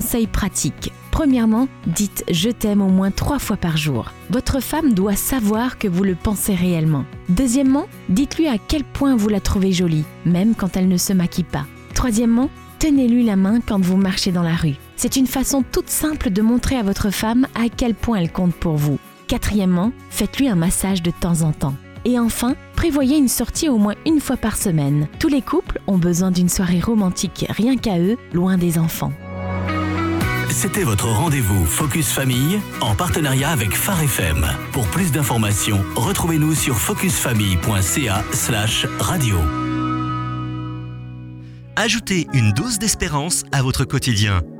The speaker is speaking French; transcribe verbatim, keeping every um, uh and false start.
conseils pratiques. Premièrement, dites « je t'aime » au moins trois fois par jour. Votre femme doit savoir que vous le pensez réellement. Deuxièmement, dites-lui à quel point vous la trouvez jolie, même quand elle ne se maquille pas. Troisièmement, tenez-lui la main quand vous marchez dans la rue. C'est une façon toute simple de montrer à votre femme à quel point elle compte pour vous. Quatrièmement, faites-lui un massage de temps en temps. Et enfin, prévoyez une sortie au moins une fois par semaine. Tous les couples ont besoin d'une soirée romantique rien qu'à eux, loin des enfants. C'était votre rendez-vous Focus Famille en partenariat avec Phare F M. Pour plus d'informations, retrouvez-nous sur focusfamille point c a slash radio. Ajoutez une dose d'espérance à votre quotidien.